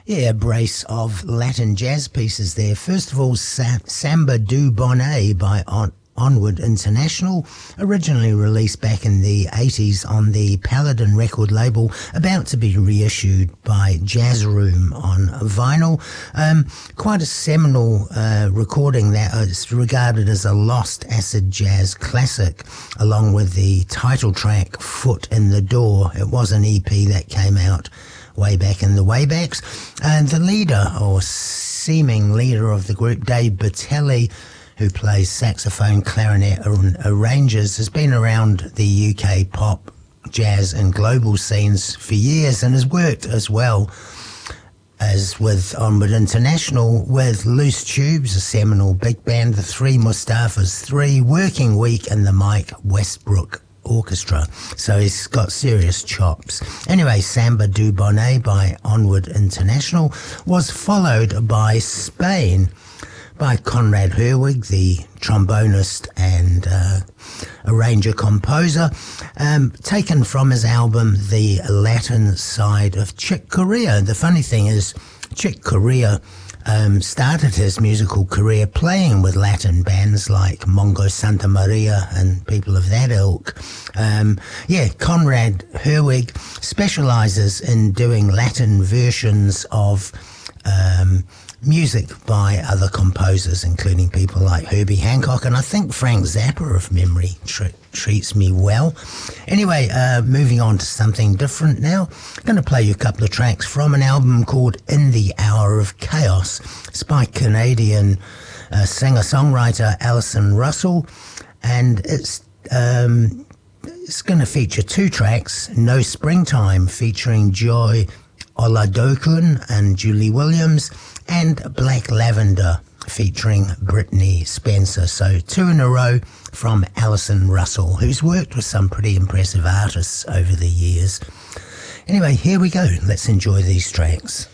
Yeah, a brace of Latin jazz pieces there. First of all, Samba do Bonnet by Onward International, originally released back in the 80s on the Paladin record label, about to be reissued by Jazz Room on vinyl. Quite a seminal recording that is regarded as a lost acid jazz classic, along with the title track Foot in the Door. It was an EP that came out way back in the waybacks. And the leader, or seeming leader of the group, Dave Bertelli, who plays saxophone, clarinet and arranges, has been around the UK pop, jazz and global scenes for years, and has worked as well as with Onward International with Loose Tubes, a seminal big band, the Three Mustafas 3, Working Week and the Mike Westbrook Orchestra. So he's got serious chops. Anyway, Samba do Bonnet by Onward International was followed by Spain by Conrad Herwig, the trombonist and arranger-composer, taken from his album The Latin Side of Chick Corea. The funny thing is, Chick Corea started his musical career playing with Latin bands like Mongo Santa Maria and people of that ilk. Conrad Herwig specializes in doing Latin versions of music by other composers, including people like Herbie Hancock, and I think Frank Zappa, if memory treats me well. Anyway, moving on to something different now. I'm going to play you a couple of tracks from an album called In the Hour of Chaos. It's by Canadian singer-songwriter Alison Russell, and it's going to feature two tracks: No Springtime featuring Joy Oladokun and Julie Williams, and Black Lavender featuring Brittany Spencer. So two in a row from Alison Russell, who's worked with some pretty impressive artists over the years. Anyway, here we go. Let's enjoy these tracks.